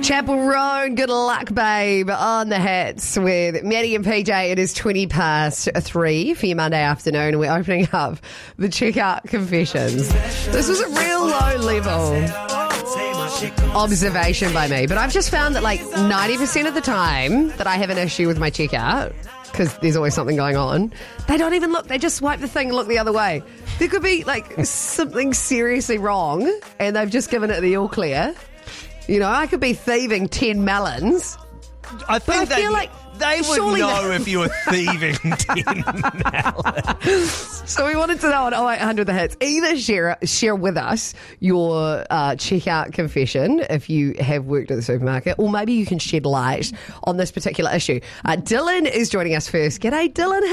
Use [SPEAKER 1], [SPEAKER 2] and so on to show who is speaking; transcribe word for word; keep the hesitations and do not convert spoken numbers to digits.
[SPEAKER 1] Chapel Road, good luck, babe, on the hits with Maddie and P J. It is twenty past three for your Monday afternoon, and we're opening up the checkout confessions. This was a real low level observation by me, but I've just found that like ninety percent of the time that I have an issue with my checkout, because there's always something going on, they don't even look. They just swipe the thing and look the other way. There could be like something seriously wrong, and they've just given it the all clear. You know, I could be thieving ten melons.
[SPEAKER 2] I think
[SPEAKER 1] I
[SPEAKER 2] they,
[SPEAKER 1] feel like
[SPEAKER 2] they would
[SPEAKER 1] surely
[SPEAKER 2] know
[SPEAKER 1] they-
[SPEAKER 2] if you were thieving ten melons.
[SPEAKER 1] So we wanted to know on oh eight hundred The Hits, either share share with us your uh, checkout confession if you have worked at the supermarket, or maybe you can shed light on this particular issue. Uh, Dylan is joining us first. G'day, Dylan.